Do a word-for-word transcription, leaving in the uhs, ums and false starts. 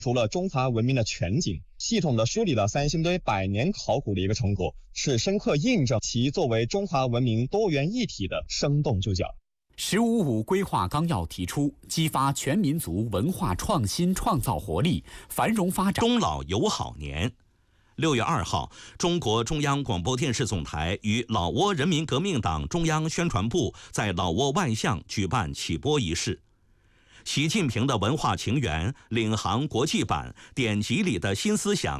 出了中华文明的全景，系统的梳理了三星堆百年考古的一个成果，是深刻印证其作为中华文明多元一体的生动注脚。 十五五规划纲要提出，激发全民族文化创新创造活力，繁荣发展。 中老友好年。六月二号，中国中央广播电视总台与老挝人民革命党中央宣传部在老挝万象举办启播仪式。习近平的文化情缘领航国际版典籍里的新思想